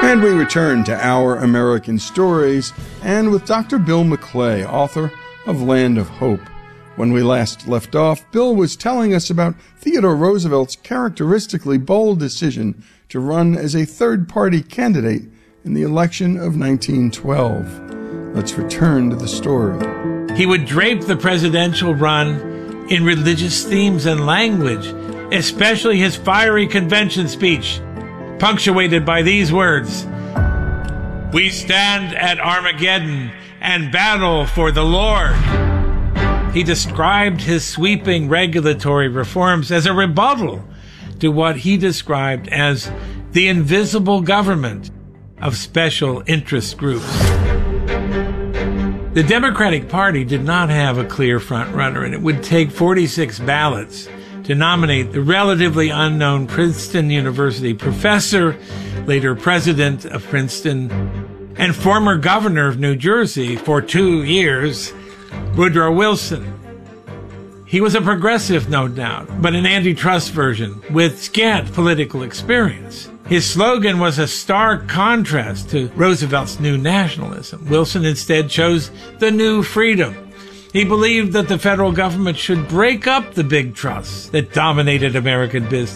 And we return to Our American Stories, and with Dr. Bill McClay, author of Land of Hope. When we last left off, Bill was telling us about Theodore Roosevelt's characteristically bold decision to run as a third-party candidate in the election of 1912. Let's return to the story. He would drape the presidential run in religious themes and language, especially his fiery convention speech, punctuated by these words: "We stand at Armageddon and battle for the Lord." He described his sweeping regulatory reforms as a rebuttal to what he described as the invisible government of special interest groups. The Democratic Party did not have a clear frontrunner, and it would take 46 ballots to nominate the relatively unknown Princeton University professor, later president of Princeton, and former governor of New Jersey for 2 years, Woodrow Wilson. He was a progressive, no doubt, but an antitrust version with scant political experience. His slogan was a stark contrast to Roosevelt's new nationalism. Wilson instead chose the new freedom. He believed that the federal government should break up the big trusts that dominated American business.